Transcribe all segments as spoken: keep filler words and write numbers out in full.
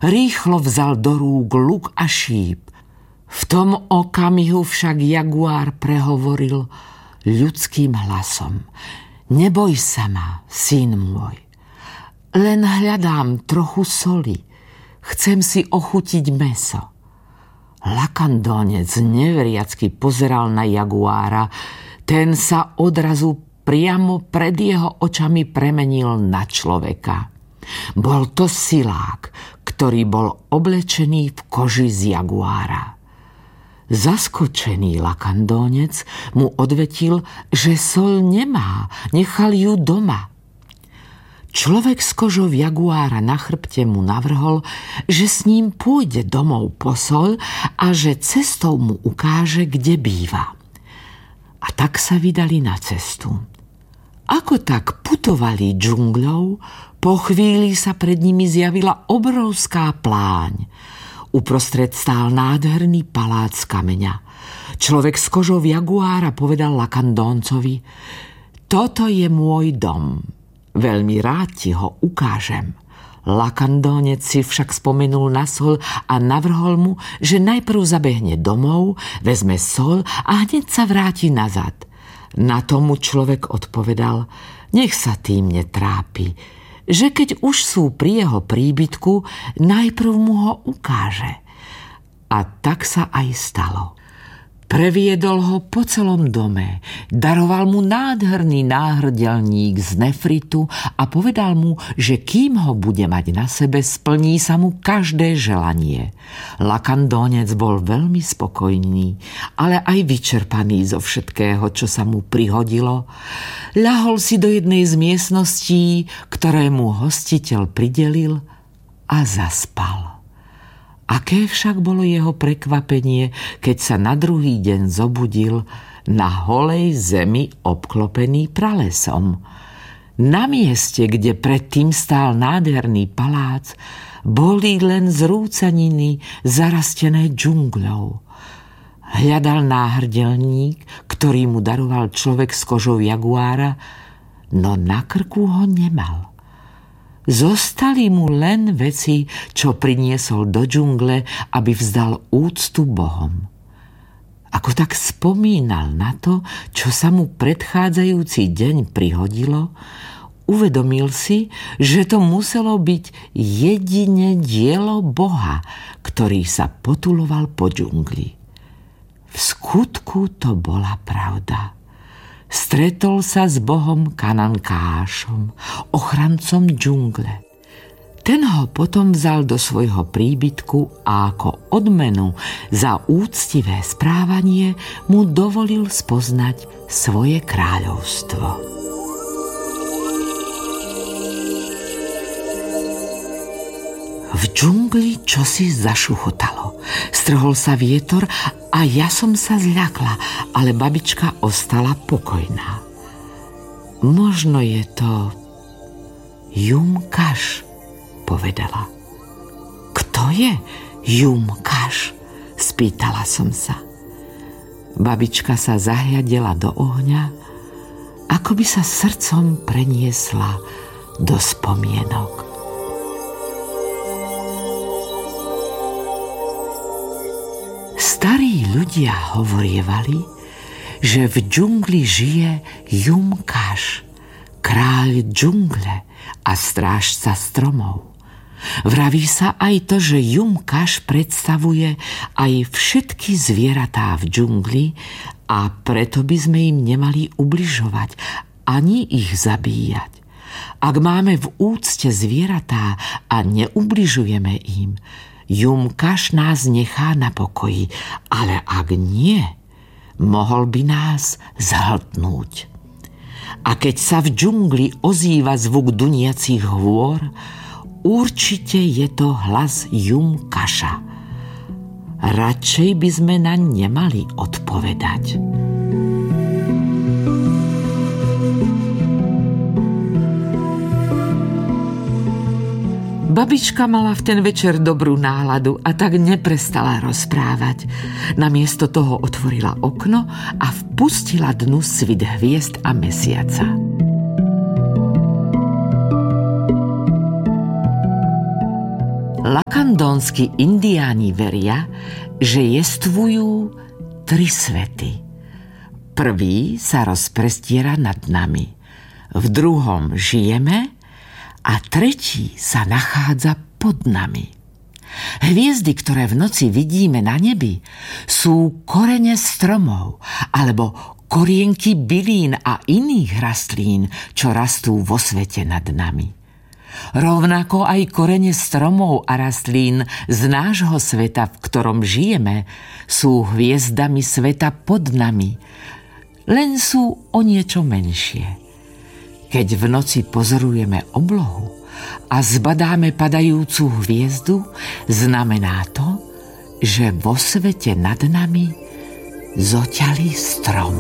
Rýchlo vzal do rúk luk a šíp. V tom okamihu však jaguár prehovoril ľudským hlasom. Neboj sa ma, syn môj. Len hľadám trochu soli. Chcem si ochutiť mäso. Lakandónec neveriacky pozeral na jaguára. Ten sa odrazu priamo pred jeho očami premenil na človeka. Bol to silák, ktorý bol oblečený v koži z jaguára. Zaskočený lakandónec mu odvetil, že soľ nemá, nechal ju doma. Človek s kožou jaguára na chrbte mu navrhol, že s ním pôjde domov po soľ a že cestou mu ukáže, kde býva. A tak sa vydali na cestu. Ako tak putovali džungľou, po chvíli sa pred nimi zjavila obrovská pláň. Uprostred stál nádherný palác z kameňa. Človek s kožou jaguára povedal lakandóncovi: Toto je môj dom. Veľmi rád ti ho ukážem. Lakandónec si však spomenul na soľ a navrhol mu, že najprv zabehne domov, vezme soľ a hneď sa vráti nazad. Na tomu človek odpovedal: Nech sa tým netrápi, že keď už sú pri jeho príbytku, najprv mu ho ukáže. A tak sa aj stalo. Previedol ho po celom dome, daroval mu nádherný náhrdelník z nefritu a povedal mu, že kým ho bude mať na sebe, splní sa mu každé želanie. Lakandónec bol veľmi spokojný, ale aj vyčerpaný zo všetkého, čo sa mu prihodilo. Ľahol si do jednej z miestností, ktoré mu hostiteľ pridelil, a zaspal. Aké však bolo jeho prekvapenie, keď sa na druhý deň zobudil na holej zemi obklopený pralesom. Na mieste, kde predtým stál nádherný palác, boli len zrúcaniny zarastené džungľou. Hľadal náhrdelník, ktorý mu daroval človek s kožou jaguára, no na krku ho nemal. Zostali mu len veci, čo priniesol do džungle, aby vzdal úctu bohom. Ako tak spomínal na to, čo sa mu predchádzajúci deň prihodilo, uvedomil si, že to muselo byť jedine dielo Boha, ktorý sa potuloval po džungli. V skutku to bola pravda. Stretol sa s bohom Kanankášom, ochrancom džungle. Ten ho potom vzal do svojho príbytku a ako odmenu za úctivé správanie mu dovolil spoznať svoje kráľovstvo. V džungli čosi zašuchotalo. Strhol sa vietor a ja som sa zľakla, ale babička ostala pokojná. Možno je to Jumkaš, povedala. Kto je Jumkaš? Spýtala som sa. Babička sa zahľadela do ohňa, ako by sa srdcom preniesla do spomienok. Starí ľudia hovorievali, že v džungli žije Jumkaš, kráľ džungle a strážca stromov. Vraví sa aj to, že Jumkaš predstavuje aj všetky zvieratá v džungli a preto by sme im nemali ubližovať ani ich zabíjať. Ak máme v úcte zvieratá a neubližujeme im, Jumkaš nás nechá na pokoji, ale ak nie, mohol by nás zhltnúť. A keď sa v džungli ozýva zvuk duniacich hôr, určite je to hlas Jumkaša. Radšej by sme naň nemali odpovedať. Babička mala v ten večer dobrú náladu a tak neprestala rozprávať. Namiesto toho otvorila okno a vpustila dnu svit hviezd a mesiaca. Lakandónski indiáni veria, že jestvujú tri svety. Prvý sa rozprestiera nad nami, v druhom žijeme a tretí sa nachádza pod nami. Hviezdy, ktoré v noci vidíme na nebi, sú korene stromov alebo korienky bylín a iných rastlín, čo rastú vo svete nad nami. Rovnako aj korene stromov a rastlín z nášho sveta, v ktorom žijeme, sú hviezdami sveta pod nami, len sú o niečo menšie. Keď v noci pozorujeme oblohu a zbadáme padajúcu hviezdu, znamená to, že vo svete nad nami zoťalý strom.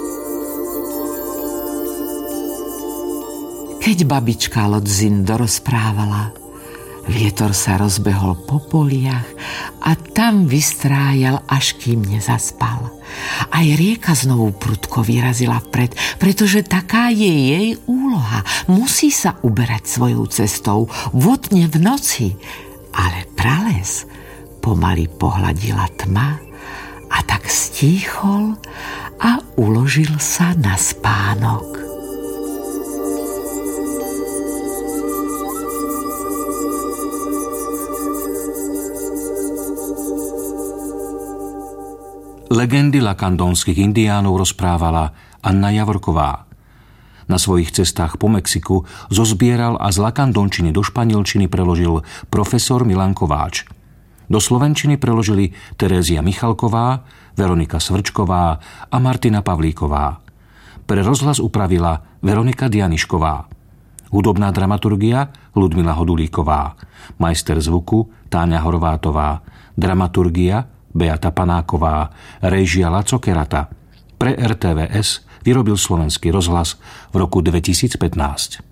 Keď babička Lodzin dorozprávala, vietor sa rozbehol po poliach a tam vystrájal, až kým nezaspal. Aj rieka znovu prudko vyrazila vpred, pretože taká je jej úloha. Musí sa uberať svojou cestou, vodne v noci. Ale prales pomaly pohladila tma a tak stíchol a uložil sa na spánok. Legendy lakandónskych indiánov rozprávala Anna Javorková. Na svojich cestách po Mexiku zozbieral a z lakandónčiny do španielčiny preložil profesor Milan Kováč. Do slovenčiny preložili Terézia Michalková, Veronika Svrčková a Martina Pavlíková. Pre rozhlas upravila Veronika Dianišková. Hudobná dramaturgia Ludmila Hodulíková. Majster zvuku Táňa Horvátová. Dramaturgia Beata Panáková, réžia Laco Kerata. Pre er té vé es vyrobil Slovenský rozhlas v roku dvetisícpätnásť.